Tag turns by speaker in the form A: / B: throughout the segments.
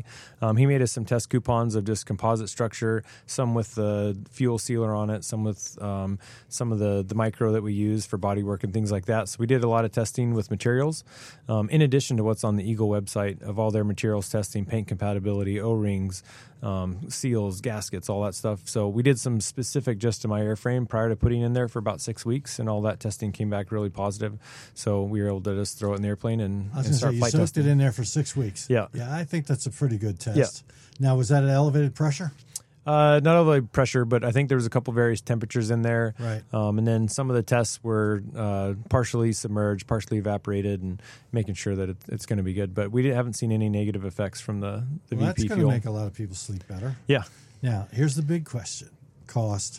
A: compatibility. He made us some test coupons of just composite structure, some with the fuel sealer on it, some with some of the micro that we use for bodywork and things like that. So we did a lot of testing with materials, in addition to what's on the Eagle website of all their materials testing, paint compatibility, O-rings, seals, gaskets, all that stuff. So we did some specific just to my airframe prior to putting in there for about 6 weeks, and all that testing came back really positive. So we were able to just throw it in the airplane and start flight testing.
B: You soaked it in there for 6 weeks.
A: Yeah.
B: Yeah, I think that's a pretty good test.
A: Yeah.
B: Now, was that at elevated pressure?
A: Not only pressure, but I think there was a couple various temperatures in there.
B: Right.
A: And then some of the tests were partially submerged, partially evaporated, and making sure that it's going to be good. But we haven't seen any negative effects from the VP fuel.
B: That's going to make a lot of people sleep better.
A: Yeah.
B: Now, here's the big question. Cost.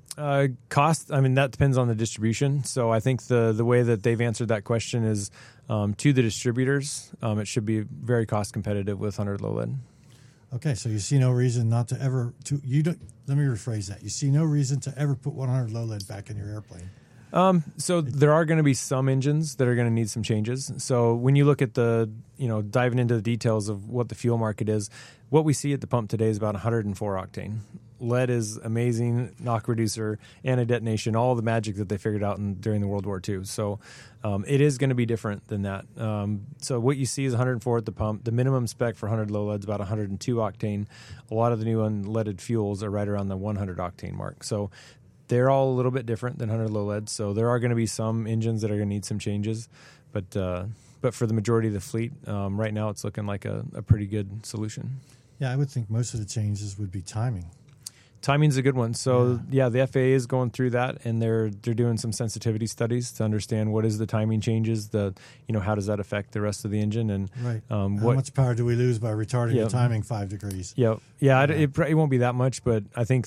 A: Cost, I mean, that depends on the distribution. So I think the way that they've answered that question is to the distributors, it should be very cost competitive with 100 low lead.
B: Okay, so you see no reason not to ever let me rephrase that. You see no reason to ever put 100 low lead back in your airplane.
A: So there are going to be some engines that are going to need some changes. So when you look at diving into the details of what the fuel market is, what we see at the pump today is about 104 octane. Lead is amazing, knock reducer, anti-detonation, all the magic that they figured out during the World War II. So it is going to be different than that. So what you see is 104 at the pump. The minimum spec for 100 low lead is about 102 octane. A lot of the new unleaded fuels are right around the 100 octane mark. So they're all a little bit different than 100 low lead. So there are going to be some engines that are going to need some changes. But for the majority of the fleet, right now it's looking like a pretty good solution.
B: Yeah, I would think most of the changes would be timing.
A: Timing's a good one. So the FAA is going through that, and they're doing some sensitivity studies to understand what is the timing changes. How does that affect the rest of the engine, and
B: right? How much power do we lose by retarding the timing 5 degrees?
A: It won't be that much, but I think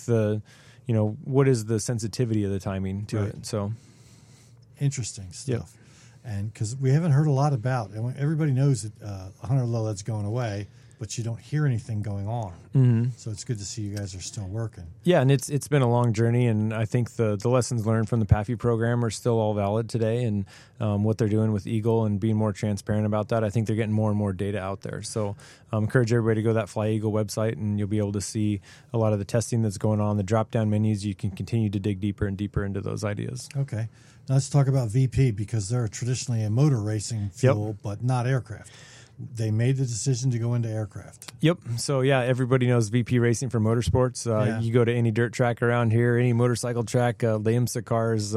A: what is the sensitivity of the timing to it? So
B: interesting stuff, and because we haven't heard a lot about, and everybody knows that 100 low lead's going away. But you don't hear anything going on. Mm-hmm. So it's good to see you guys are still working.
A: Yeah, and it's been a long journey, and I think the lessons learned from the PAFI program are still all valid today, and what they're doing with Eagle and being more transparent about that, I think they're getting more and more data out there. So I encourage everybody to go to that Fly Eagle website, and you'll be able to see a lot of the testing that's going on, the drop-down menus. You can continue to dig deeper and deeper into those ideas.
B: Okay. Now let's talk about VP, because they're traditionally a motor racing fuel, but not aircraft. They made the decision to go into aircraft.
A: Yep. So, everybody knows VP Racing for motorsports. You go to any dirt track around here, any motorcycle track, the IMSA cars,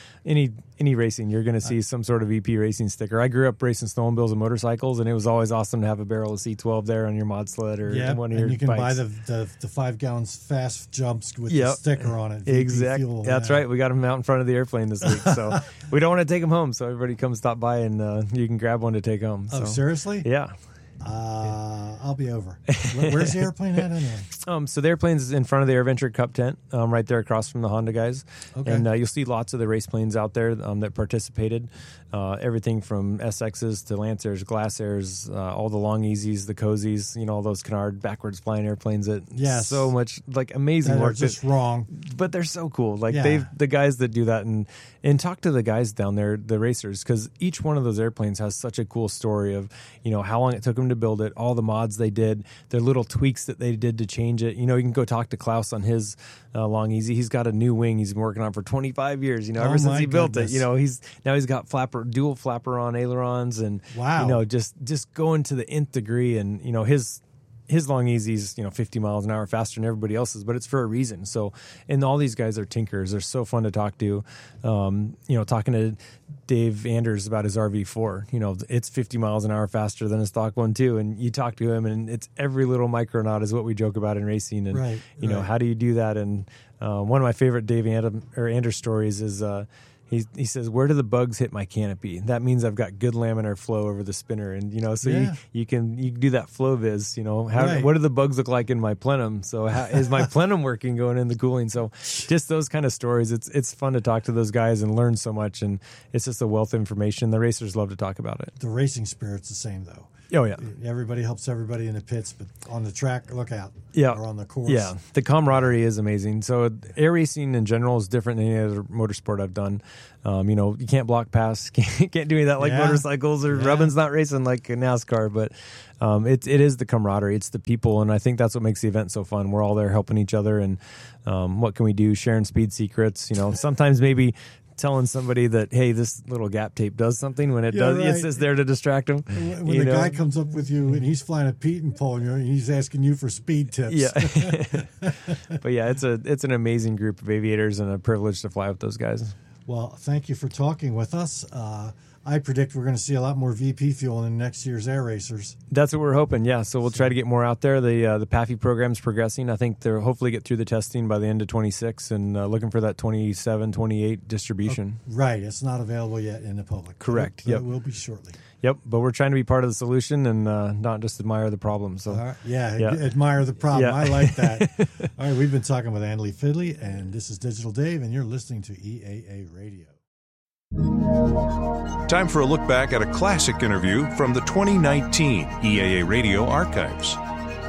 A: any racing, you're going to see some sort of VP Racing sticker. I grew up racing snowmobiles and motorcycles, and it was always awesome to have a barrel of C12 there on your mod sled or one of your bikes. And
B: you can buy the 5 gallons fast jumps with the sticker on it.
A: Exactly. That's right. We got them out in front of the airplane this week. So we don't want to take them home, so everybody come stop by, and you can grab one to take home.
B: Oh, seriously?
A: Yeah.
B: I'll be over. Where's the airplane at anyway?
A: So the airplane's in front of the AirVenture Cup tent, right there across from the Honda guys. Okay. And you'll see lots of the race planes out there that participated. Everything from SXs to Lancers, Glassairs, all the Long Easies, the Cozies, all those canard backwards flying airplanes that so much amazing work.
B: Just wrong.
A: But they're so cool. The guys that do that and talk to the guys down there, the racers, because each one of those airplanes has such a cool story of, how long it took them to build it, all the mods they did, their little tweaks that they did to change it. You can go talk to Klaus on his Long Easy. He's got a new wing he's been working on for 25 years, ever since he built it. He's got dual flapper on ailerons, and just going to the nth degree, and his Long Easy's 50 miles an hour faster than everybody else's, but it's for a reason. So, and all these guys are tinkers. They're so fun to talk to. Talking to Dave Anders about his RV4, it's 50 miles an hour faster than a stock one too. And you talk to him, and it's every little micronaut is what we joke about in racing. And how do you do that? And one of my favorite Dave Anders stories is. He says, "Where do the bugs hit my canopy? That means I've got good laminar flow over the spinner, and you can do that flow viz. What do the bugs look like in my plenum? So how is my plenum working going in the cooling? So just those kind of stories. It's fun to talk to those guys and learn so much, and it's just a wealth of information. The racers love to talk about it.
B: The racing spirit's the same though.
A: Oh, yeah.
B: Everybody helps everybody in the pits, but on the track, look out.
A: Yeah.
B: Or on the course.
A: Yeah. The camaraderie is amazing. So air racing in general is different than any other motorsport I've done. You can't block pass, can't do any of that like motorcycles, or rubbin's not racing like NASCAR, but it is the camaraderie. It's the people, and I think that's what makes the event so fun. We're all there helping each other, and what can we do? Sharing speed secrets. Sometimes maybe telling somebody that, hey, this little gap tape does something when it does. Right. It's just there to distract them.
B: When the guy comes up with you and he's flying a Peyton pole and he's asking you for speed tips.
A: Yeah. But yeah, it's an amazing group of aviators and a privilege to fly with those guys.
B: Well, thank you for talking with us. I predict we're going to see a lot more VP fuel in next year's Air Racers.
A: That's what we're hoping, yeah. So we'll try to get more out there. The PAFI program's progressing. I think they'll hopefully get through the testing by the end of 26 and looking for that 27, 28 distribution.
B: Right. It's not available yet in the public.
A: Correct.
B: But it will be shortly.
A: Yep. But we're trying to be part of the solution and not just admire the problem. So
B: admire the problem. Yeah. I like that. All right. We've been talking with Andy Fidley, and this is Digital Dave, and you're listening to EAA Radio.
C: Time for a look back at a classic interview from the 2019 EAA Radio archives.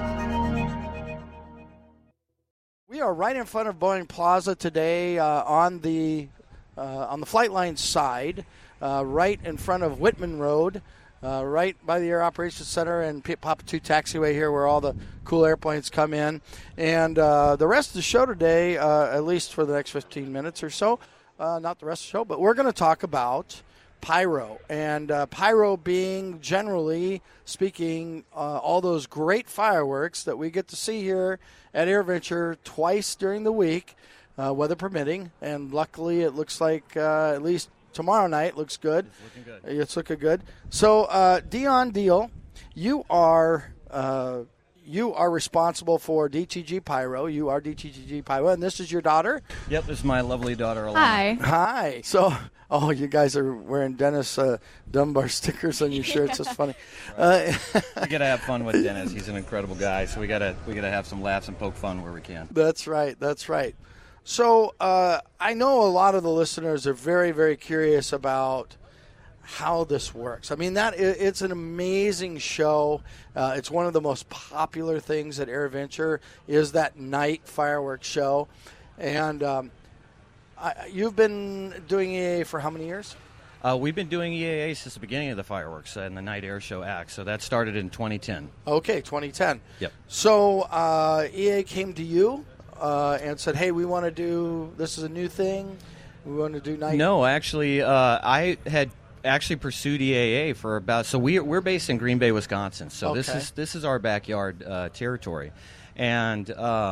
D: We are right in front of Boeing Plaza today on the Flightline side, right in front of Whitman Road, right by the Air Operations Center and Papa 2 Taxiway here, where all the cool airplanes come in. And the rest of the show today, at least for the next 15 minutes or so, not the rest of the show, but we're going to talk about pyro. And pyro being, generally speaking, all those great fireworks that we get to see here at AirVenture twice during the week, weather permitting. And luckily it looks like at least tomorrow night looks good. It's looking good. So, Dion Deal, you are responsible for DTG Pyro. You are DTG Pyro, and this is your daughter?
E: Yep, this is my lovely daughter, Alana.
D: Hi. So, you guys are wearing Dennis Dunbar stickers on your shirts. It's funny.
E: We got to have fun with Dennis. He's an incredible guy, so we got to have some laughs and poke fun where we can.
D: That's right. So, I know a lot of the listeners are very, very curious about how this works. I mean, it's an amazing show. It's one of the most popular things at AirVenture is that night fireworks show. And you've been doing EAA for how many years?
E: We've been doing EAA since the beginning of the fireworks and the Night Air Show Act. So that started in 2010.
D: Okay, 2010.
E: Yep.
D: So EAA came to you and said, hey, we want to do, this is a new thing. We want to do night.
E: No, actually, I had pursued EAA for about, so we're based in Green Bay, Wisconsin. So
D: okay.
E: this is our backyard territory, and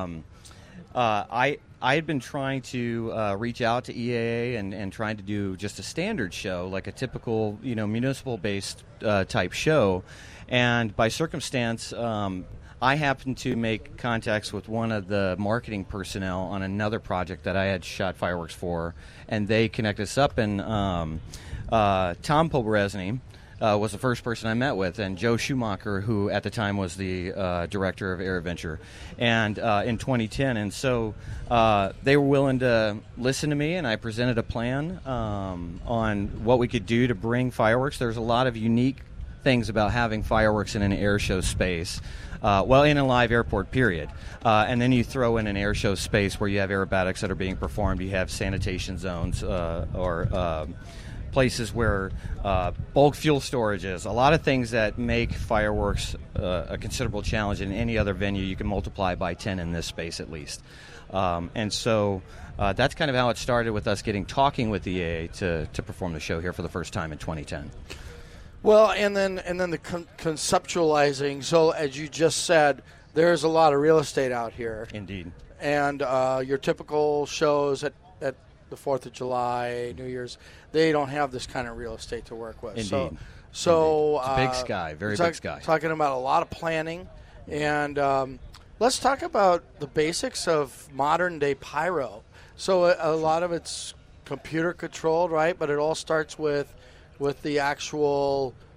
E: I had been trying to reach out to EAA and trying to do just a standard show, like a typical municipal based type show, and by circumstance. I happened to make contacts with one of the marketing personnel on another project that I had shot fireworks for, and they connected us up, and Tom Pobresny was the first person I met with, and Joe Schumacher, who at the time was the director of AirVenture, and in 2010. And so they were willing to listen to me, and I presented a plan on what we could do to bring fireworks. There's a lot of unique things about having fireworks in an air show space. In a live airport, period. And then you throw in an air show space where you have aerobatics that are being performed. You have sanitation zones or places where bulk fuel storage is. A lot of things that make fireworks a considerable challenge in any other venue. You can multiply by 10 in this space at least. And so that's kind of how it started with us talking with EAA to perform the show here for the first time in 2010.
D: Well, and then the conceptualizing. So, as you just said, there's a lot of real estate out here.
E: Indeed.
D: And your typical shows at the 4th of July, New Year's, they don't have this kind of real estate to work with.
E: Indeed.
D: So
E: it's a big sky, very big sky.
D: Talking about a lot of planning. And let's talk about the basics of modern-day pyro. So a lot of it's computer-controlled, right? But it all starts with the actual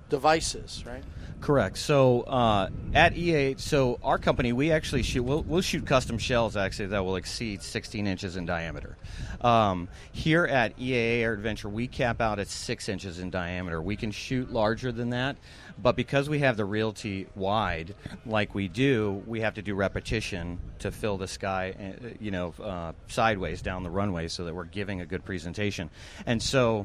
D: devices, right?
E: Correct. So at EAA, so our company, we actually shoot, we'll shoot custom shells actually that will exceed 16 inches in diameter. Here at EAA Air Adventure, we cap out at 6 inches in diameter. We can shoot larger than that, but because we have the Realty wide like we do, we have to do repetition to fill the sky, sideways down the runway so that we're giving a good presentation. And so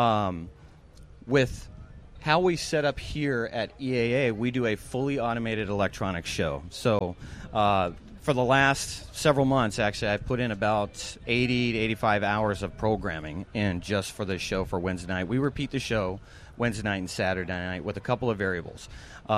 E: with how we set up here at EAA, we do a fully automated electronics show. So for the last several months, actually, I've put in about 80 to 85 hours of programming in just for this show for Wednesday night. We repeat the show Wednesday night and Saturday night with a couple of variables.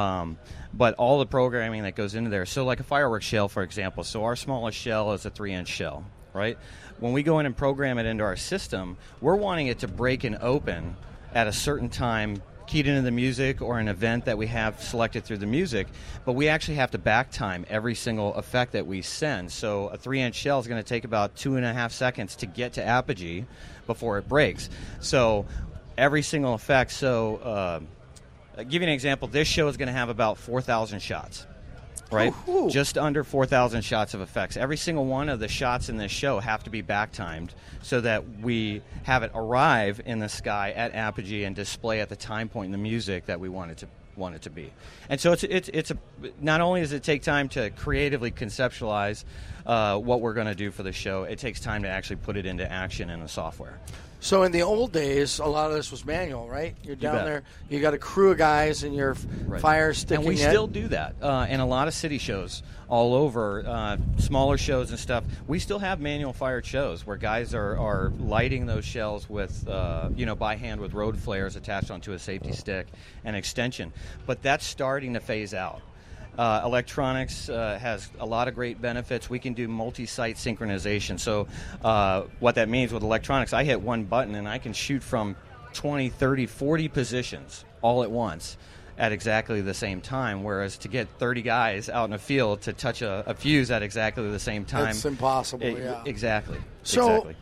E: But all the programming that goes into there. So like a fireworks shell, for example. So our smallest shell is a 3-inch shell, right? When we go in and program it into our system, we're wanting it to break and open at a certain time keyed into the music or an event that we have selected through the music, but we actually have to back time every single effect that we send. So a 3-inch shell is going to take about 2.5 seconds to get to apogee before it breaks. So every single effect, I'll give you an example. This show is going to have about 4,000 shots, right?
D: Ooh.
E: Just under 4,000 shots of effects. Every single one of the shots in this show have to be back-timed so that we have it arrive in the sky at apogee and display at the time point in the music that we want it to be. And so it's not only does it take time to creatively conceptualize what we're going to do for the show, it takes time to actually put it into action in the software.
D: So in the old days, a lot of this was manual, right? You're down
E: bet.
D: there, you got a crew of guys, and you're fire sticking.
E: And we still do that in a lot of city shows all over, smaller shows and stuff. We still have manual fired shows where guys are lighting those shells with, by hand with road flares attached onto a safety stick and extension. But that's starting to phase out. Electronics has a lot of great benefits. We can do multi-site synchronization. So what that means with electronics, I hit one button and I can shoot from 20, 30, 40 positions all at once at exactly the same time, whereas to get 30 guys out in a field to touch a fuse at exactly the same time,
D: it's impossible. Yeah,
E: exactly.
D: So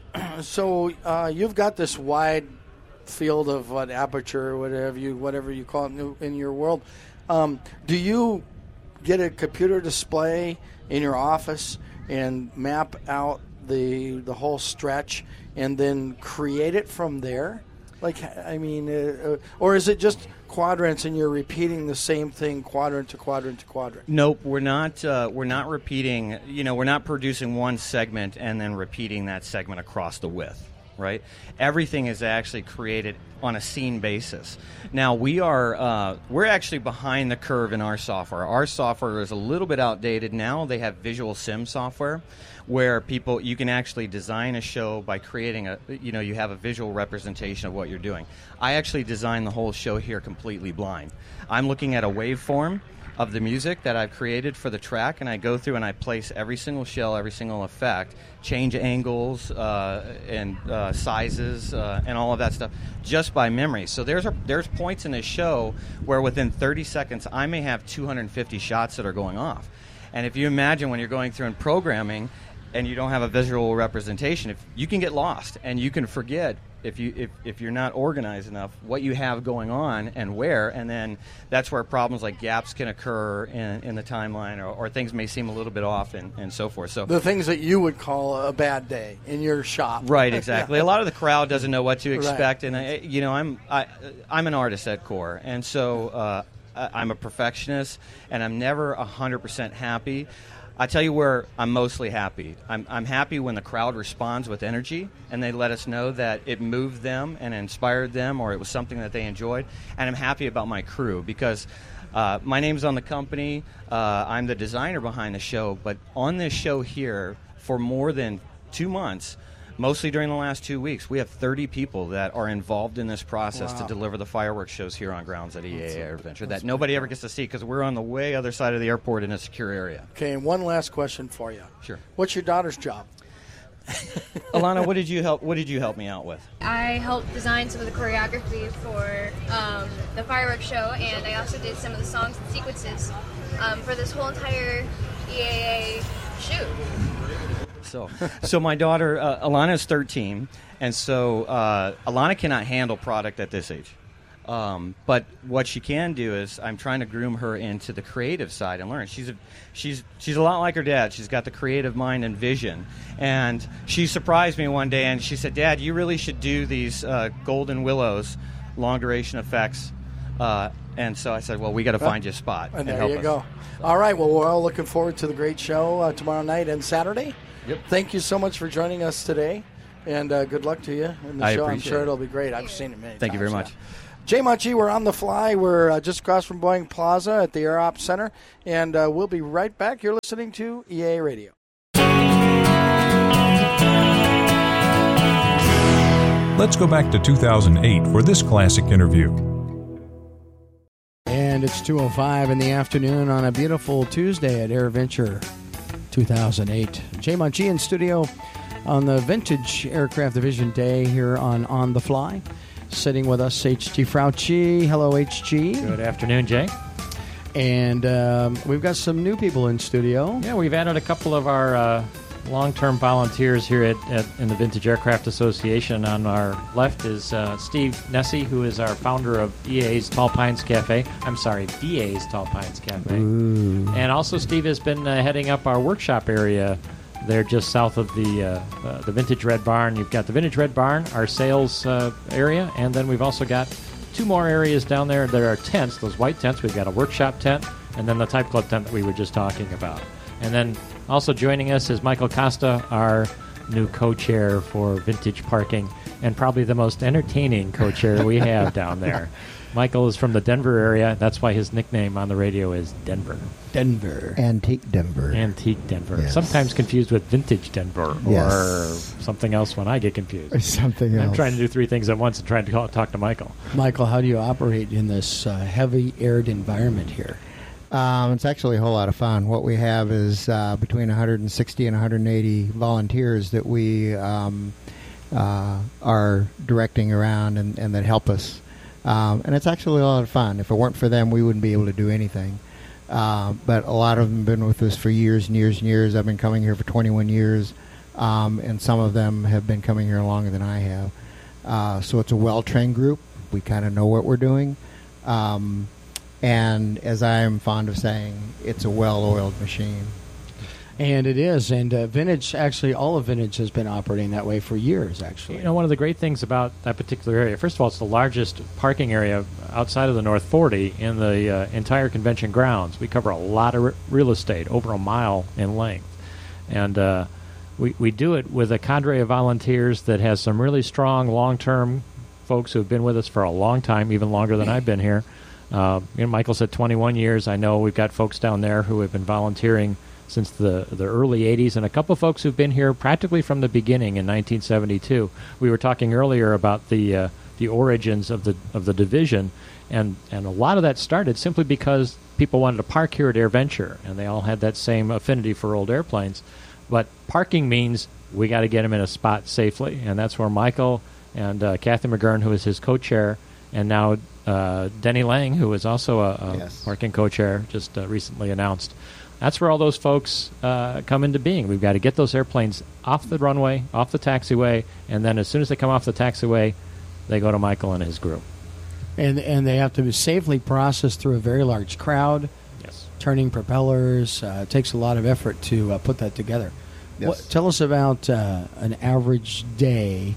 D: you've got this wide field of aperture, whatever you call it in your world. Do you get a computer display in your office and map out the whole stretch and then create it from there? Or is it just quadrants and you're repeating the same thing quadrant to quadrant to quadrant?
E: Nope, we're not repeating. We're not producing one segment and then repeating that segment across the width. Right, everything is actually created on a scene basis. Now we're actually behind the curve in our software. Our software is a little bit outdated now. They have Visual Sim software, where you can actually design a show by creating you have a visual representation of what you're doing. I actually designed the whole show here completely blind. I'm looking at a waveform of the music that I've created for the track, and I go through and I place every single shell, every single effect, change angles and sizes and all of that stuff just by memory. So there's points in this show where within 30 seconds I may have 250 shots that are going off. And if you imagine when you're going through and programming and you don't have a visual representation, if you can get lost and you can forget if you're not organized enough what you have going on and where, and then that's where problems like gaps can occur in the timeline, or things may seem a little bit off and so forth. So
D: the things that you would call a bad day in your shop,
E: right? Exactly. A lot of the crowd doesn't know what to expect, right. And I'm an artist at core, and so I'm a perfectionist, and I'm never 100% happy. I tell you where I'm mostly happy. I'm happy when the crowd responds with energy and they let us know that it moved them and inspired them, or it was something that they enjoyed. And I'm happy about my crew because my name's on the company. I'm the designer behind the show. But on this show here, for more than 2 months, mostly during the last 2 weeks, we have 30 people that are involved in this process to deliver the fireworks shows here on grounds at EAA Air Adventure that nobody ever gets to see because we're on the way other side of the airport in a secure area.
D: Okay, and one last question for you.
E: Sure.
D: What's your daughter's job?
E: Alana, what did you help me out with?
F: I helped design some of the choreography for the fireworks show, and I also did some of the songs and sequences for this whole entire EAA shoot. So my daughter, Alana, is 13, and so Alana cannot handle product at this age.
E: But what she can do is I'm trying to groom her into the creative side and learn. She's a lot like her dad. She's got the creative mind and vision. And she surprised me one day and she said, "Dad, you really should do these Golden Willows long duration effects." And so I said, "Well, we got to find you a spot."
D: And there
E: help
D: you
E: us.
D: go. All right. Well, we're all looking forward to the great show tomorrow night and Saturday.
E: Yep.
D: Thank you so much for joining us today, and good luck to you in the
E: I
D: show. I'm
E: appreciate
D: sure
E: it.
D: it'll be great. I've seen it many times.
E: Thank you very much.
D: now. Jay Munchie, we're on the fly. We're just across from Boeing Plaza at the Air Ops Center, and we'll be right back. You're listening to EAA Radio.
C: Let's go back to 2008 for this classic interview.
D: And it's 2:05 in the afternoon on a beautiful Tuesday at AirVenture 2008. Jay Munchie in studio on the Vintage Aircraft Division Day here on the Fly. Sitting with us, H.G. Frauchi. Hello, H.G.
G: Good afternoon, Jay.
D: And we've got some new people in studio.
G: Yeah, we've added a couple of our long-term volunteers here in the Vintage Aircraft Association. On our left is Steve Nessie, who is our founder of EA's Tall Pines Cafe. I'm sorry, VA's Tall Pines Cafe.
D: Ooh.
G: And also Steve has been heading up our workshop area there just south of the Vintage Red Barn. You've got the Vintage Red Barn, our sales area, and then we've also got two more areas down there. There are tents, those white tents. We've got a workshop tent, and then the Type Club tent that we were just talking about. And then also joining us is Michael Costa, our new co-chair for Vintage Parking, and probably the most entertaining co-chair we have down there. Michael is from the Denver area. That's why his nickname on the radio is Denver.
D: Denver.
H: Antique Denver.
G: Antique Denver.
H: Yes.
G: Sometimes confused with Vintage Denver or
H: Yes.
G: something else when I get confused.
H: Or something else.
G: I'm trying to do three things at once and trying to talk to Michael.
D: Michael, how do you operate in this heavy aired environment here?
H: It's actually a whole lot of fun. What we have is between 160 and 180 volunteers that we are directing around and that help us. And it's actually a lot of fun. If it weren't for them, we wouldn't be able to do anything. But a lot of them have been with us for years and years and years. I've been coming here for 21 years, and some of them have been coming here longer than I have. So it's a well-trained group. We kind of know what we're doing. And as I am fond of saying, it's a well-oiled machine.
D: And it is. And Vintage, actually, all of Vintage has been operating that way for years, actually.
G: You know, one of the great things about that particular area, first of all, it's the largest parking area outside of the North 40 in the entire convention grounds. We cover a lot of real estate, over a mile in length. And we do it with a cadre of volunteers that has some really strong long-term folks who have been with us for a long time, even longer than I've been here. Michael said 21 years. I know we've got folks down there who have been volunteering since the early 80s, and a couple of folks who've been here practically from the beginning in 1972. We were talking earlier about the origins of the division, and a lot of that started simply because people wanted to park here at AirVenture, and they all had that same affinity for old airplanes. But parking means we got to get them in a spot safely, and that's where Michael and Kathy McGurn, who is his co-chair, and now Denny Lang, who is also a
H: Yes.
G: parking co-chair, just recently announced. That's where all those folks come into being. We've got to get those airplanes off the runway, off the taxiway, and then as soon as they come off the taxiway, they go to Michael and his group.
D: And they have to be safely processed through a very large crowd.
G: Yes.
D: Turning propellers. It takes a lot of effort to put that together.
H: Yes.
D: Tell us about an average day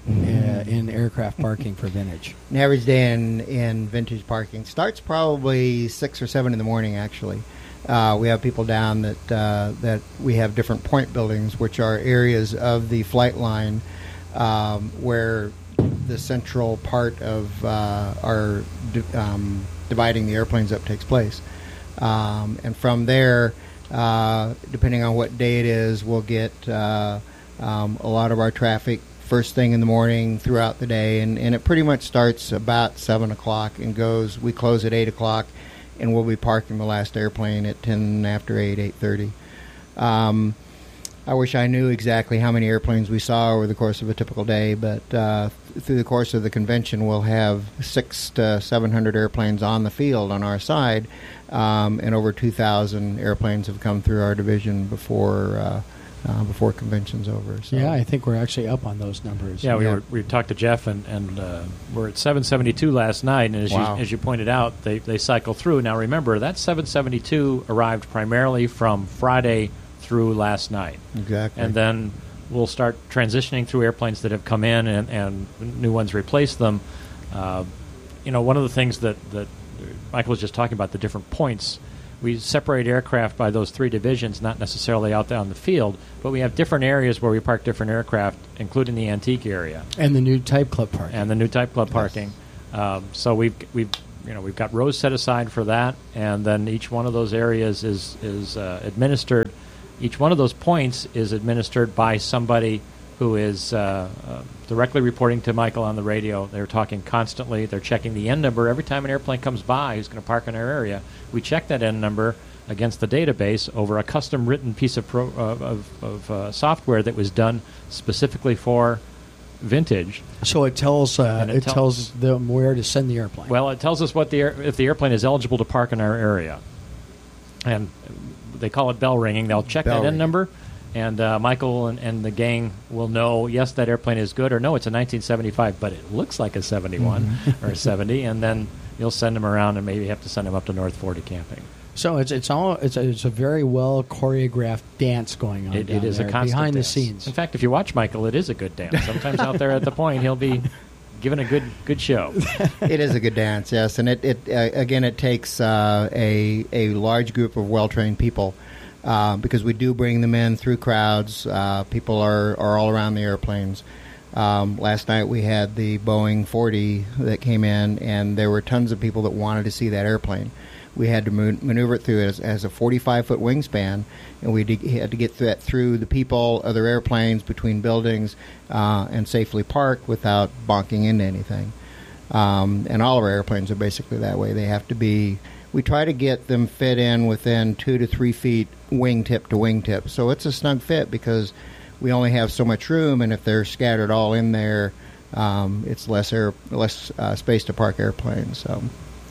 D: in aircraft parking for Vintage.
H: An average day in vintage parking starts probably 6 or 7 in the morning, actually. We have people down that we have different point buildings, which are areas of the flight line where the central part of our dividing the airplanes up takes place. And from there, depending on what day it is, we'll get a lot of our traffic first thing in the morning throughout the day, and it pretty much starts about 7 o'clock and goes. We close at 8 o'clock, and we'll be parking the last airplane at 10 after 8, 8:30. I wish I knew exactly how many airplanes we saw over the course of a typical day, but through the course of the convention, we'll have 600 to 700 airplanes on the field on our side, and over 2,000 airplanes have come through our division before before convention's over. So.
I: Yeah, I think we're actually up on those numbers.
G: Yeah, we talked to Jeff, and we're at 772 last night, and as you pointed out, they cycle through. Now remember, that 772 arrived primarily from Friday through last night.
H: Exactly.
G: And then we'll start transitioning through airplanes that have come in and new ones replace them. One of the things that Michael was just talking about, the different points, we separate aircraft by those three divisions, not necessarily out there on the field, but we have different areas where we park different aircraft, including the antique area.
I: And the new Type Club parking.
G: So we've got rows set aside for that, and then each one of those areas is administered. Each one of those points is administered by somebody who is directly reporting to Michael on the radio. They're talking constantly. They're checking the N number. Every time an airplane comes by who's going to park in our area, we check that N number against the database over a custom-written piece of software that was done specifically for Vintage.
I: So it tells them where to send the airplane.
G: Well, it tells us if the airplane is eligible to park in our area. And they call it bell ringing. They'll check that N number. And Michael and the gang will know, yes, that airplane is good, or no, it's a 1975, but it looks like a 71 or a 70, and then you'll send them around and maybe have to send them up to North 40 camping.
I: So it's a very well choreographed dance going on.
G: It is a constant
I: behind
G: dance.
I: The scenes.
G: In fact, if you watch Michael, it is a good dance. Sometimes out there at the point, he'll be giving a good show.
H: It is a good dance, yes, and it takes a large group of well-trained people. Because we do bring them in through crowds. People are all around the airplanes. Last night we had the Boeing 40 that came in, and there were tons of people that wanted to see that airplane. We had to maneuver it through as a 45-foot wingspan, and we had to get through the people, other airplanes, between buildings, and safely park without bonking into anything. And all of our airplanes are basically that way. They have to be... We try to get them fit in within 2 to 3 feet wingtip to wingtip. So it's a snug fit because we only have so much room, and if they're scattered all in there, it's less space to park airplanes. So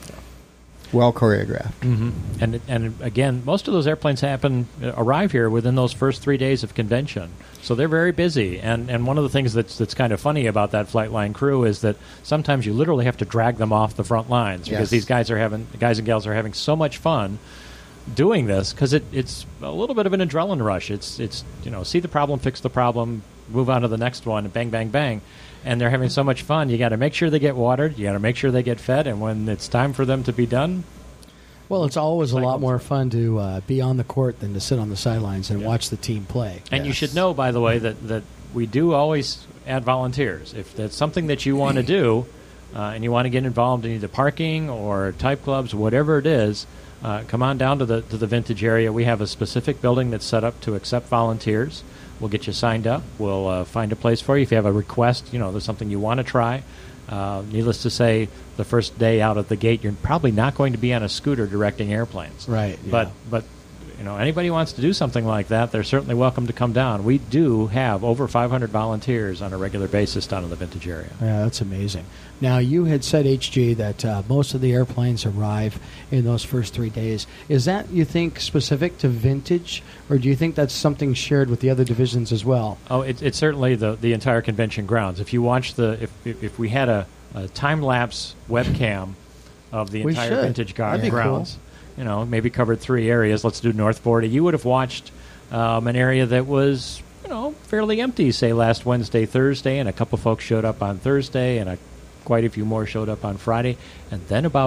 H: well choreographed.
G: Mm-hmm. And again, most of those airplanes arrive here within those first 3 days of convention. So they're very busy. And one of the things that's kind of funny about that Flightline crew is that sometimes you literally have to drag them off the front lines because these guys and gals are having so much fun doing this because it's a little bit of an adrenaline rush. It's see the problem, fix the problem, move on to the next one, and bang, bang, bang. And they're having so much fun. You got to make sure they get watered. You got to make sure they get fed. And when it's time for them to be done,
I: well, it's always a lot more fun to be on the court than to sit on the sidelines and watch the team play.
G: And you should know, by the way, that we do always add volunteers. If that's something that you want to do and you want to get involved in either parking or type clubs, whatever it is, come on down to the Vintage area. We have a specific building that's set up to accept volunteers. We'll get you signed up. We'll find a place for you. If you have a request, there's something you want to try. Needless to say, the first day out of the gate, you're probably not going to be on a scooter directing airplanes.
I: Right. Yeah.
G: But anybody who wants to do something like that, they're certainly welcome to come down. We do have over 500 volunteers on a regular basis down in the Vintage area.
I: Yeah, that's amazing. Now, you had said, HG, that most of the airplanes arrive in those first 3 days. Is that, you think, specific to Vintage, or do you think that's something shared with the other divisions as well?
G: Oh, it's certainly the entire convention grounds. If you watch if we had a time-lapse webcam of the entire Vintage grounds,
I: cool.
G: Maybe covered 3 areas. Let's do North 40. You would have watched an area that was, fairly empty, say last Wednesday, Thursday, and a couple folks showed up on Thursday, and quite a few more showed up on Friday. And then about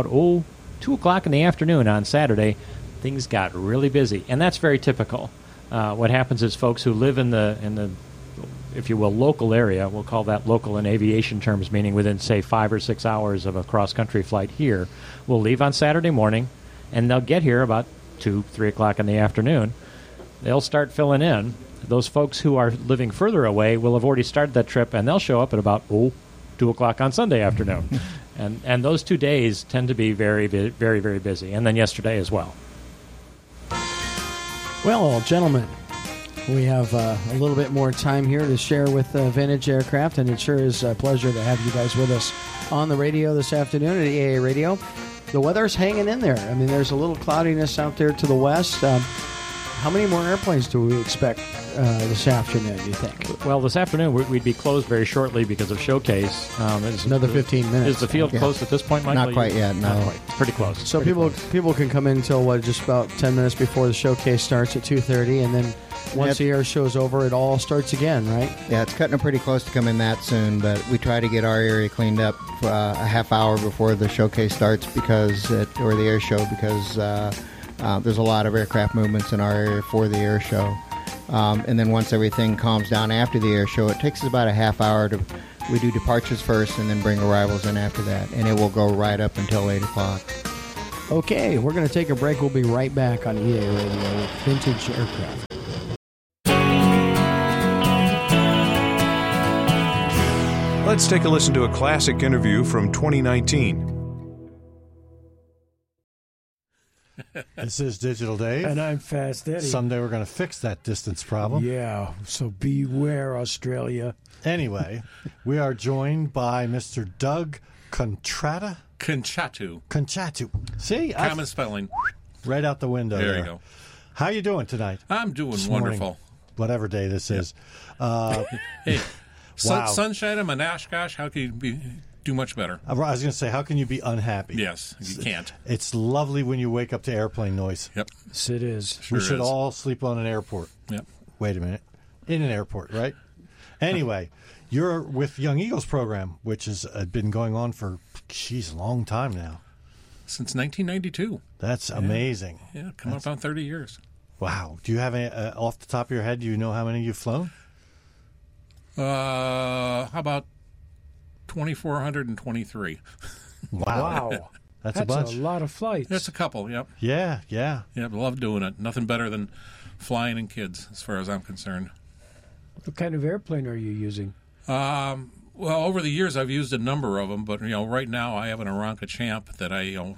G: 2 o'clock in the afternoon on Saturday, things got really busy, and that's very typical. What happens is folks who live in the if you will, local area, we'll call that local in aviation terms, meaning within, say, 5 or 6 hours of a cross-country flight here, will leave on Saturday morning, and they'll get here about 2, 3 o'clock in the afternoon. They'll start filling in. Those folks who are living further away will have already started that trip, and they'll show up at about 2 o'clock on Sunday afternoon. and those 2 days tend to be very, very, very busy, and then yesterday as well.
I: Well, gentlemen, we have a little bit more time here to share with Vintage Aircraft, and it sure is a pleasure to have you guys with us on the radio this afternoon at EAA Radio. The weather's hanging in there. I mean, there's a little cloudiness out there to the west. How many more airplanes do we expect this afternoon, do you think?
G: Well, this afternoon we'd be closed very shortly because of Showcase.
I: Another 15 minutes.
G: Is the field closed at this point, Michael?
H: Not quite yet, no.
G: Not quite. It's pretty close.
I: So people can come in until, just about 10 minutes before the Showcase starts at 2:30, and then once the air show's over, it all starts again, right?
H: Yeah, it's cutting it pretty close to coming that soon, but we try to get our area cleaned up a half hour before the Showcase starts or the air show, because there's a lot of aircraft movements in our area for the air show. And then once everything calms down after the air show, it takes us about a half hour we do departures first and then bring arrivals in after that, and it will go right up until 8 o'clock.
I: Okay, we're going to take a break. We'll be right back on EA Radio with Vintage Aircraft.
C: Let's take a listen to a classic interview from 2019.
B: This is Digital Dave.
J: And I'm Fast Eddie.
B: Someday we're going to fix that distance problem.
J: Yeah, so beware, Australia.
B: Anyway, we are joined by Mr. Doug Conchatu.
K: Conchatu.
B: See?
K: Common spelling.
B: Right out the window there.
K: You go.
B: How you doing tonight?
K: I'm doing
B: this
K: wonderful.
B: Morning, whatever day this is.
K: Hey,
B: wow.
K: Sunshine and Monashkosh, how can you do much better?
B: I was going to say, how can you be unhappy?
K: Yes, you can't.
B: It's lovely when you wake up to airplane noise.
K: Yep.
J: Yes, it is.
B: We should all sleep on an airport.
K: Yep.
B: Wait a minute. In an airport, right? Anyway, you're with Young Eagles program, which has been going on for, a long time now.
K: Since 1992.
B: That's amazing.
K: Yeah, up on 30 years.
B: Wow. Do you have any, off the top of your head, do you know how many you've flown?
K: How about 2,423?
B: Wow. That's a bunch.
J: That's a lot of flights.
K: That's a couple, yep.
B: Yeah.
K: Yeah, love doing it. Nothing better than flying and kids, as far as I'm concerned.
J: What kind of airplane are you using?
K: Well, over the years, I've used a number of them, but right now I have an Aranca Champ that I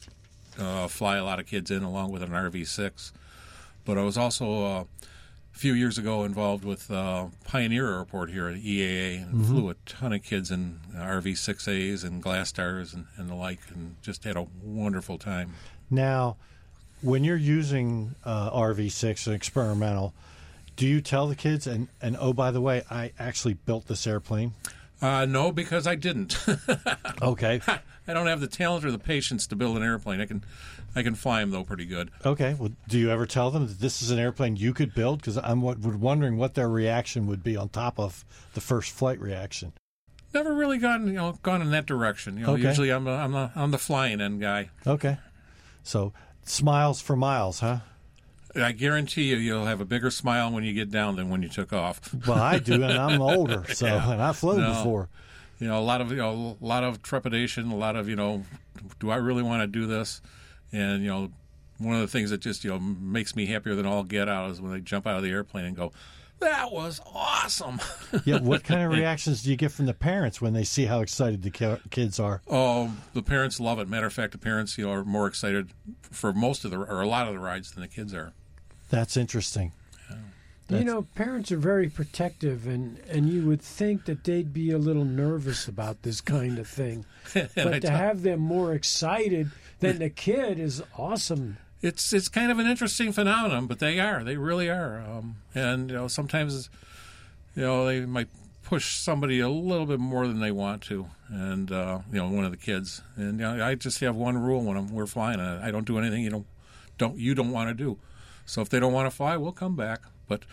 K: fly a lot of kids in, along with an RV-6. But I was also a few years ago involved with Pioneer Airport here at EAA, and flew a ton of kids in RV-6As and Glass Stars and the like, and just had a wonderful time.
B: Now, when you're using RV-6 and experimental, do you tell the kids, and oh, by the way, I actually built this airplane?
K: No, because I didn't.
B: Okay.
K: I don't have the talent or the patience to build an airplane. I can fly them, though, pretty good.
B: Okay. Well, do you ever tell them that this is an airplane you could build? Because I'm wondering what their reaction would be on top of the first flight reaction.
K: Never really gone in that direction.
B: Okay.
K: Usually I'm the flying end guy.
B: Okay. So smiles for miles, huh?
K: I guarantee you'll have a bigger smile when you get down than when you took off.
B: Well, I do, and I'm older, so and I've flown before.
K: A lot of trepidation, a lot of do I really want to do this? And one of the things that just makes me happier than all get out is when they jump out of the airplane and go, "That was awesome!"
B: Yeah. What kind of reactions do you get from the parents when they see how excited the kids are?
K: Oh, the parents love it. Matter of fact, the parents are more excited for a lot of the rides than the kids are.
B: That's interesting.
J: Parents are very protective, and you would think that they'd be a little nervous about this kind of thing. But to have them more excited than the kid is awesome.
K: It's kind of an interesting phenomenon, but they really are. And sometimes they might push somebody a little bit more than they want to, and one of the kids. And I just have one rule when we're flying. I don't do anything you don't want to do. So if they don't want to fly, we'll come back. But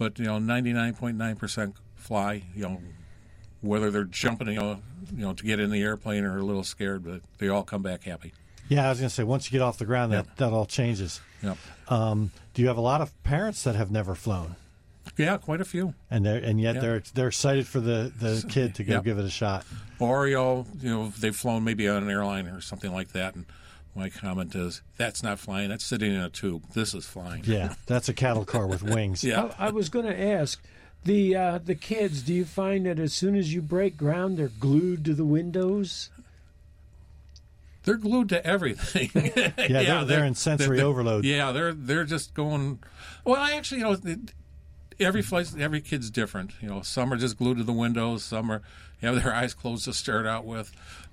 K: 99.9% fly. Whether they're jumping, to get in the airplane or a little scared, but they all come back happy.
B: Yeah, I was going to say once you get off the ground, that all changes.
K: Yep.
B: Do you have a lot of parents that have never flown?
K: Yeah, quite a few.
B: And yet they're excited for the kid to go give it a shot.
K: Or they've flown maybe on an airline or something like that, and my comment is, that's not flying. That's sitting in a tube. This is flying.
B: Yeah, that's a cattle car with wings.
K: Yeah.
J: I was going to ask, the kids, do you find that as soon as you break ground, they're glued to the windows?
K: They're glued to everything.
B: They're in sensory overload.
K: Yeah, they're just going. Well, actually, every kid's different. Some are just glued to the windows. Some have their eyes closed to start out with.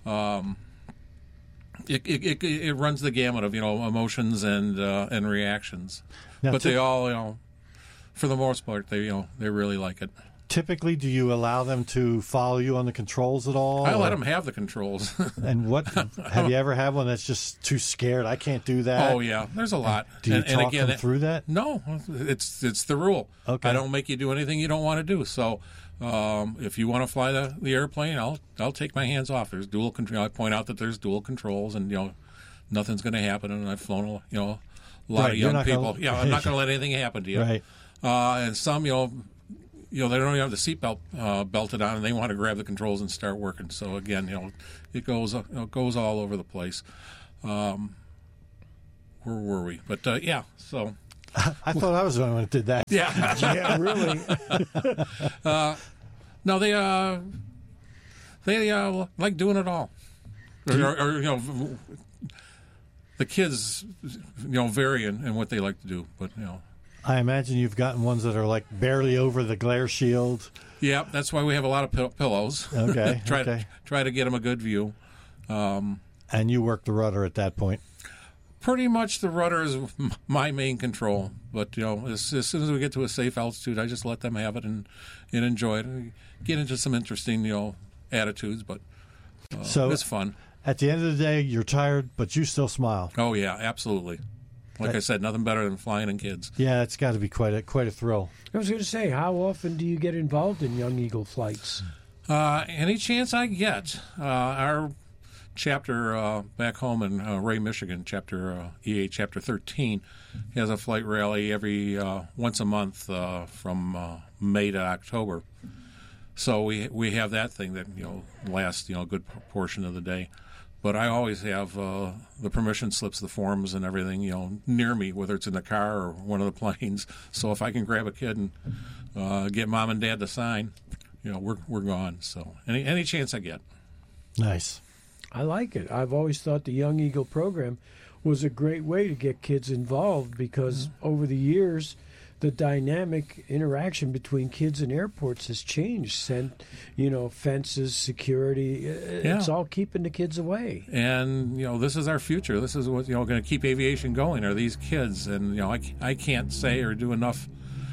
K: It runs the gamut of emotions and reactions, but they all for the most part, they really like it.
B: Typically, do you allow them to follow you on the controls at all?
K: I let them have the controls.
B: And what have you ever had one that's just too scared? I can't do that.
K: Oh yeah, there's a lot.
B: Do you talk them through that?
K: No, it's the rule.
B: Okay.
K: I don't make you do anything you don't want to do. So if you want to fly the airplane, I'll take my hands off. There's dual control. I point out that there's dual controls, and nothing's going to happen. And I've flown a lot of young people. I'm not going to let anything happen to you.
B: Right.
K: And some they don't even have the seatbelt belted on, and they want to grab the controls and start working. So again, it goes all over the place. Where were we? But so
B: I thought I was the one that did that.
K: Yeah,
J: yeah, really.
K: No, they like doing it all. Or the kids vary in what they like to do, but
B: I imagine you've gotten ones that are like barely over the glare shield.
K: Yeah, that's why we have a lot of pillows.
B: Okay.
K: Try to get them a good view.
B: And you work the rudder at that point.
K: Pretty much the rudder is my main control, but as soon as we get to a safe altitude, I just let them have it and enjoy it. And get into some interesting attitudes, but
B: so
K: it's fun.
B: At the end of the day, you're tired, but you still smile.
K: Oh yeah, absolutely. Like I said, nothing better than flying in kids.
B: Yeah, it's got to be quite a thrill.
J: I was going to say, how often do you get involved in Young Eagle flights?
K: Any chance I get. Our chapter back home in Ray, Michigan, EA Chapter 13, has a flight rally every once a month from May to October. So we have that thing that lasts a good portion of the day. But I always have the permission slips, the forms, and everything near me, whether it's in the car or one of the planes. So if I can grab a kid and get mom and dad to sign, we're gone. So any chance I get.
B: Nice.
J: I like it. I've always thought the Young Eagle program was a great way to get kids involved because over the years, the dynamic interaction between kids and airports has changed. Fences, security, it's all keeping the kids away.
K: And, this is our future. This is what's going to keep aviation going are these kids. And, I can't say or do enough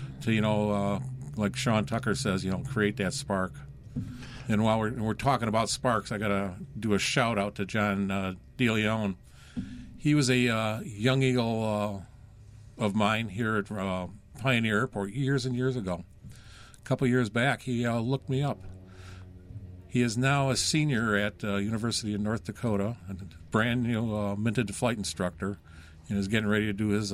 K: to, like Sean Tucker says, create that spark. And while we're talking about sparks, I got to do a shout out to John DeLeon. He was a Young Eagle of mine here at Pioneer Airport years and years ago. A couple years back, he looked me up. He is now a senior at University of North Dakota, a brand new minted flight instructor, and is getting ready to do his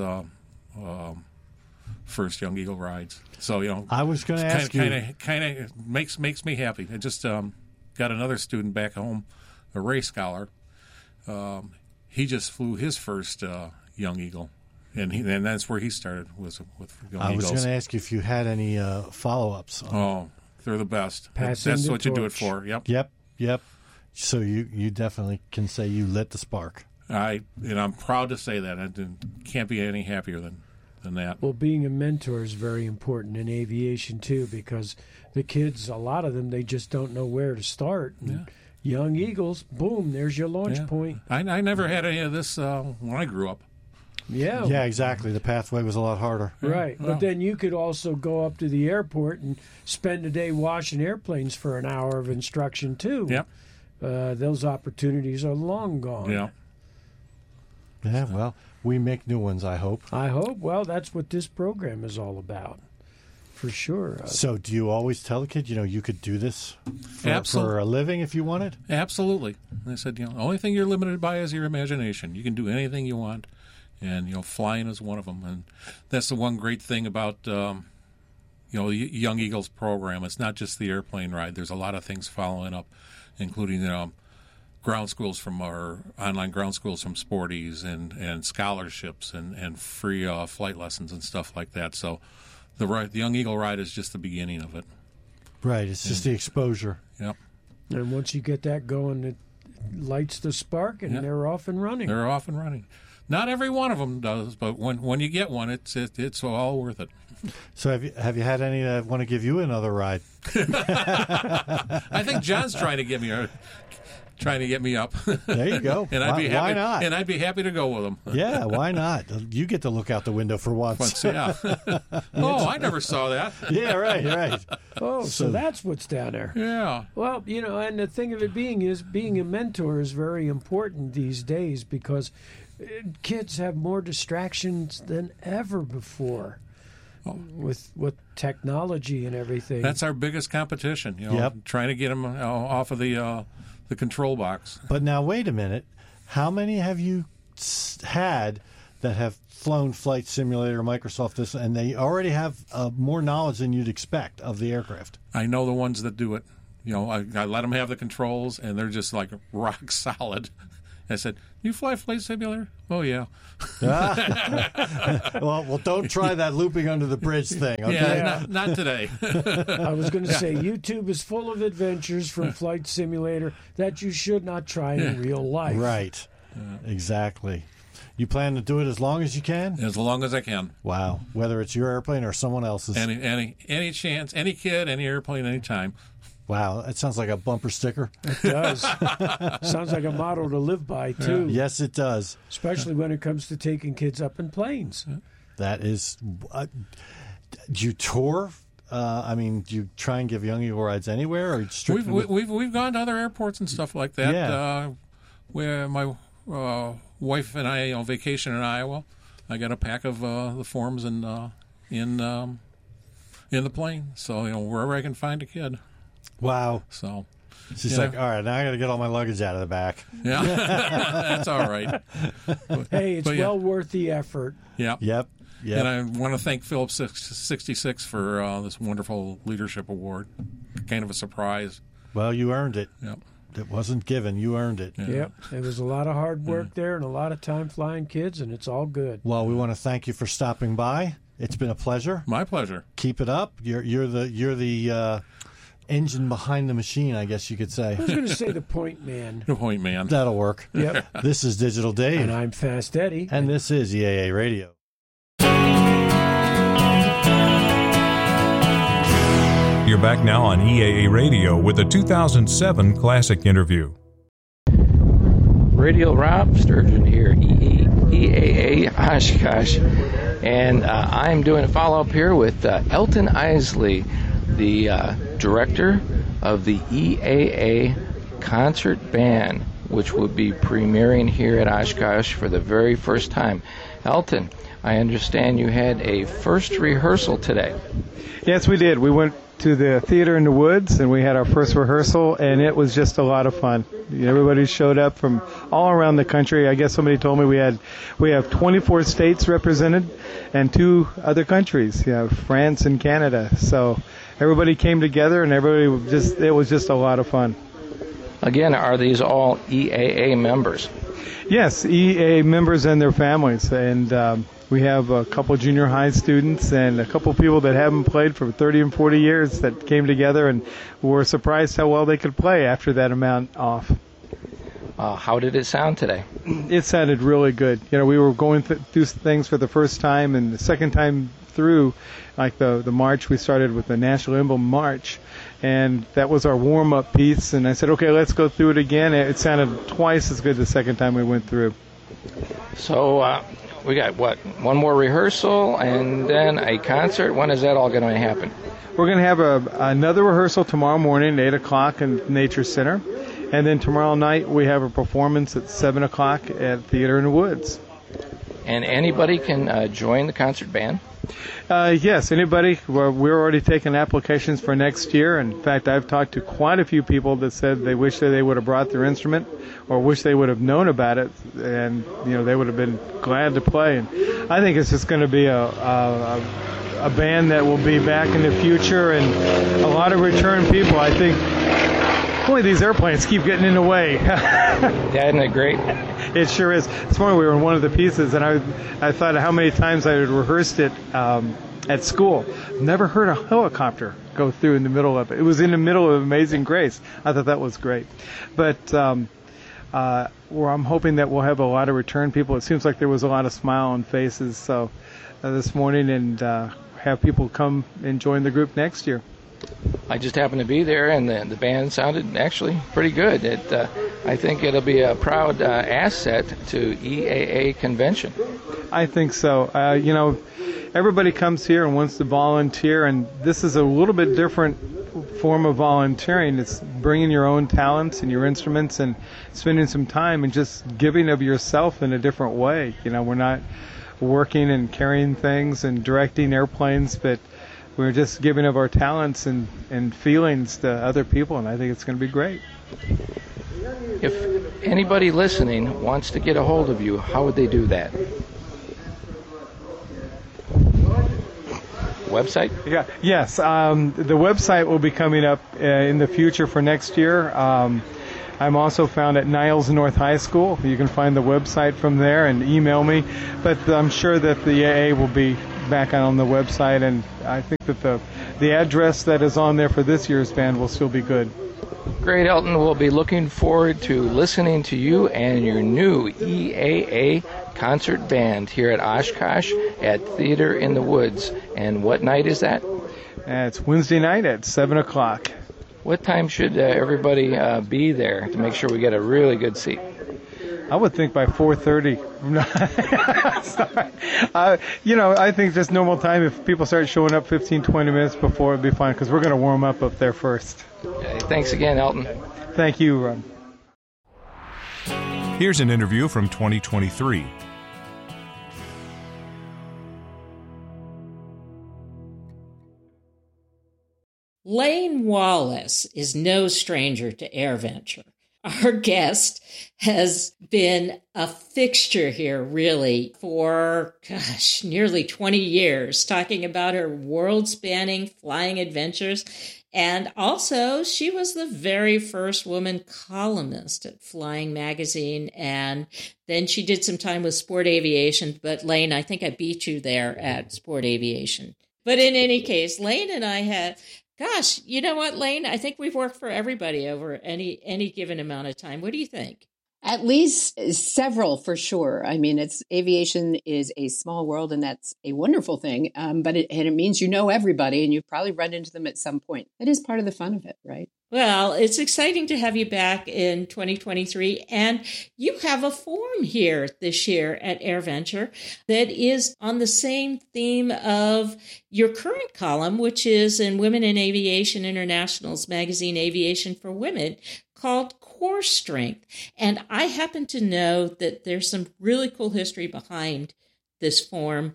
K: first Young Eagle rides. So
B: I was going to ask you,
K: kind of makes me happy. I just got another student back home, a Ray scholar. He just flew his first Young Eagle. And that's where he started with Young Eagles.
B: I was going to ask you if you had any follow-ups.
K: Oh, they're the best.
J: Passing
K: that's
J: the
K: what you do it
J: torch.
K: for. Yep.
B: So you definitely can say you lit the spark.
K: I'm proud to say that. I can't be any happier than that.
J: Well, being a mentor is very important in aviation too, because the kids, a lot of them, they just don't know where to start. And Young Eagles, boom, there's your launch point.
K: I never had any of this when I grew up.
J: Yeah.
B: Yeah, exactly. The pathway was a lot harder.
J: Right.
K: Well,
J: but then you could also go up to the airport and spend a day washing airplanes for an hour of instruction, too.
K: Yep.
J: Those opportunities are long gone.
K: Yeah.
B: Yeah, well, we make new ones, I hope.
J: I hope. Well, that's what this program is all about, for sure.
B: So do you always tell the kid, you could do this for a living if you wanted?
K: Absolutely. I said, the only thing you're limited by is your imagination. You can do anything you want. And, flying is one of them. And that's the one great thing about, the Young Eagles program. It's not just the airplane ride. There's a lot of things following up, including, ground schools from our online ground schools from Sporties and scholarships and free flight lessons and stuff like that. So the Young Eagle ride is just the beginning of it.
B: Right. It's just the exposure.
K: Yep.
J: And once you get that going, it lights the spark, and they're off and running.
K: They're off and running. Not every one of them does, but when you get one, it's all worth it.
B: So have you had any that want to give you another ride?
K: I think John's trying to give me trying to get me up.
B: There you go.
K: And I'd be happy,
B: why not?
K: And I'd be happy to go with them.
B: Yeah, why not? You get to look out the window for once.
K: Yeah. Oh, I never saw that.
B: Yeah, right.
J: Oh, so that's what's down there.
K: Yeah.
J: Well, and the thing of it being a mentor is very important these days because kids have more distractions than ever before. With technology and everything.
K: That's our biggest competition, trying to get them off of the control box.
B: But now, wait a minute. How many have you had that have flown Flight Simulator, Microsoft, and they already have more knowledge than you'd expect of the aircraft?
K: I know the ones that do it. I let them have the controls, and they're just like rock solid. I said, "You fly Flight Simulator?" "Oh, yeah."
B: Well, don't try that looping under the bridge thing, okay?
K: Yeah, not today.
J: I was going to say, YouTube is full of adventures from Flight Simulator that you should not try in real life.
B: Right. Exactly. You plan to do it as long as you can?
K: As long as I can.
B: Wow. Whether it's your airplane or someone else's.
K: Any chance, any kid, any airplane, any time.
B: Wow, that sounds like a bumper sticker.
J: It does. Sounds like a motto to live by, too.
B: Yeah. Yes, it does.
J: Especially when it comes to taking kids up in planes.
B: That is... do you tour? Do you try and give young eagle rides anywhere? Or
K: we've gone to other airports and stuff like that.
B: Yeah.
K: Where my wife and I on vacation in Iowa, I got a pack of the forms in the plane. So, wherever I can find a kid.
B: Wow.
K: So
B: she's like, all right, now I got to get all my luggage out of the back.
K: Yeah. That's all right.
J: Hey, it's well worth the effort.
K: Yeah.
B: Yep.
K: And I want to thank Phillips 66 for this wonderful leadership award. Kind of a surprise.
B: Well, you earned it.
K: Yep.
B: It wasn't given. You earned it.
J: Yeah. Yep. It was a lot of hard work there and a lot of time flying kids, and it's all good.
B: Well, we want to thank you for stopping by. It's been a pleasure.
K: My pleasure.
B: Keep it up. You're the engine behind the machine, I guess you could say.
J: I was going to say the point man.
K: The point man.
B: That'll work.
J: Yep.
B: This is Digital Dave.
J: And I'm Fast Eddie.
B: And this is EAA Radio.
C: You're back now on EAA Radio with a 2007 Classic interview.
L: Radio Rob Sturgeon here, EAA Oshkosh. And I'm doing a follow-up here with Elton Isley, the director of the EAA Concert Band, which will be premiering here at Oshkosh for the very first time. Elton, I understand you had a first rehearsal today.
M: Yes, we did. We went to the theater in the woods, and we had our first rehearsal, and it was just a lot of fun. Everybody showed up from all around the country. I guess somebody told me we have 24 states represented and 2 other countries, France and Canada. So everybody came together, and it was just a lot of fun.
L: Again, are these all EAA members?
M: Yes, EAA members and their families, and we have a couple junior high students and a couple people that haven't played for 30 and 40 years that came together and were surprised how well they could play after that amount off.
L: How did it sound today?
M: It sounded really good. We were going through things for the first time, and the second time through, like the march, we started with the National Emblem March, and that was our warm-up piece, and I said, okay, let's go through it again. It sounded twice as good the second time we went through.
L: So, we got, one more rehearsal and then a concert? When is that all going to happen?
M: We're going to have another rehearsal tomorrow morning at 8 o'clock in Nature Center. And then tomorrow night we have a performance at 7 o'clock at Theater in the Woods.
L: And anybody can join the concert band?
M: Yes, anybody. We're already taking applications for next year. In fact, I've talked to quite a few people that said they wish that they would have brought their instrument or wish they would have known about it, and they would have been glad to play. And I think it's just going to be a band that will be back in the future, and a lot of return people. I think boy, these airplanes keep getting in the way.
L: Isn't it great?
M: It sure is. This morning we were in one of the pieces, and I thought of how many times I had rehearsed it at school. Never heard a helicopter go through in the middle of it. It was in the middle of Amazing Grace. I thought that was great. But I'm hoping that we'll have a lot of return people. It seems like there was a lot of smile on faces this morning, and have people come and join the group next year.
L: I just happened to be there, and the band sounded actually pretty good. I think it'll be a proud asset to EAA convention.
M: I think so. Everybody comes here and wants to volunteer, and this is a little bit different form of volunteering. It's bringing your own talents and your instruments and spending some time and just giving of yourself in a different way. We're not working and carrying things and directing airplanes, but we're just giving of our talents and feelings to other people, and I think it's going to be great.
L: If anybody listening wants to get a hold of you, how would they do that? Website?
M: Yeah. Yes. The website will be coming up in the future for next year. I'm also found at Niles North High School. You can find the website from there and email me. But I'm sure that the AA will be back on the website, and I think that the address that is on there for this year's band will still be good.
L: Great, Elton. We'll be looking forward to listening to you and your new EAA concert band here at Oshkosh at Theater in the Woods. And what night is that?
M: It's Wednesday night at 7 o'clock.
L: What time should everybody be there to make sure we get a really good seat?
M: I would think by 4:30. Sorry. I think just normal time. If people start showing up 15, 20 minutes before, it'd be fine, because we're going to warm up there first.
L: Okay, thanks again, Elton.
M: Thank you, Ron.
C: Here's an interview from 2023.
N: Lane Wallace is no stranger to AirVenture. Our guest has been a fixture here, really, for, nearly 20 years, talking about her world-spanning flying adventures. And also, she was the very first woman columnist at Flying Magazine, and then she did some time with Sport Aviation. But, Lane, I think I beat you there at Sport Aviation. But in any case, Lane and I had... Gosh, you know what, Lane? I think we've worked for everybody over any given amount of time. What do you think?
O: At least several, for sure. I mean, aviation is a small world, and that's a wonderful thing. But it means you know everybody, and you've probably run into them at some point. That is part of the fun of it, right?
N: Well, it's exciting to have you back in 2023, and you have a forum here this year at AirVenture that is on the same theme of your current column, which is in Women in Aviation International's magazine Aviation for Women, called Core Strength. And I happen to know that there's some really cool history behind this forum,